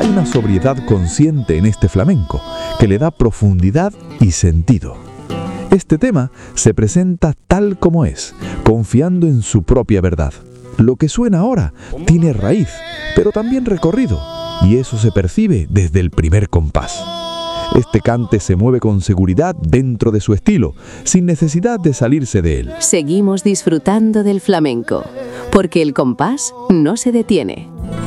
Hay una sobriedad consciente en este flamenco que le da profundidad y sentido. Este tema se presenta tal como es, confiando en su propia verdad. Lo que suena ahora tiene raíz, pero también recorrido, y eso se percibe desde el primer compás. Este cante se mueve con seguridad dentro de su estilo, sin necesidad de salirse de él. Seguimos disfrutando del flamenco, porque el compás no se detiene.